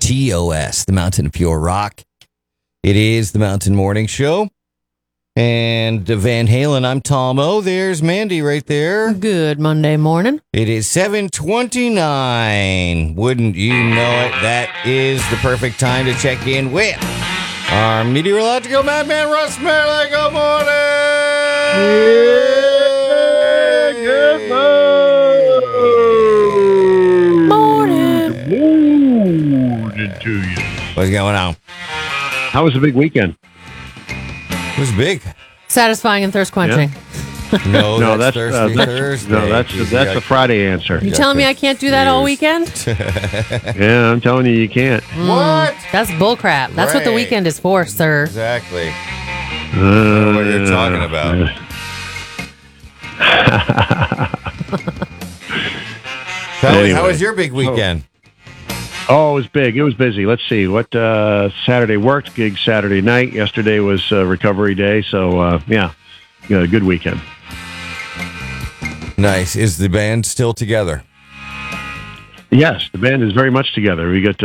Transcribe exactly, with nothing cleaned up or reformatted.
T O S, the Mountain of Pure Rock. It is the Mountain Morning Show. And uh, Van Halen, I'm Tom O. There's Mandy right there. Good Monday morning. It is seven twenty-nine. Wouldn't you know it? That is the perfect time to check in with our meteorological madman, Russ Merrill. Good morning! Yeah, good morning. Morning. Morning to you. What's going on? How was the big weekend? It was big. Satisfying and thirst quenching. No, No, that's, that's, Thursday, uh, that's Thursday. no, that's Jeez, that's you a Friday answer. You telling me I can't do that all weekend? Yeah, I'm telling you, you can't. What? That's bullcrap. That's what the Right. weekend is for, sir. Exactly. Uh, What you're talking about. How, Anyway. how was your big weekend? Oh, it was big. It was busy. Let's see. What uh, Saturday worked, gig Saturday night. Yesterday was uh, recovery day. So, uh, yeah, you know, a good weekend. Nice. Is the band still together? Yes, the band is very much together. We got